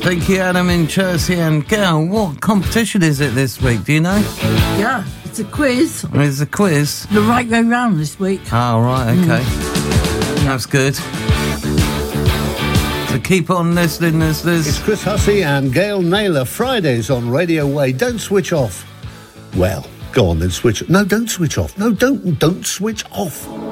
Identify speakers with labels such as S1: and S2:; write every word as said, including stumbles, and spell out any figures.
S1: Thank you, Adam in Chelsea. And Gail, what competition is it this week? Do you know?
S2: Yeah, it's a quiz.
S1: It's a quiz.
S2: The right way round this week.
S1: Oh, right, okay. Mm. That's good. So keep on listening, listeners.
S3: It's Chris Hussey and Gail Naylor. Fridays on Radio Way. Don't switch off. Well, go on then, switch. No, don't switch off. No, don't, don't switch off.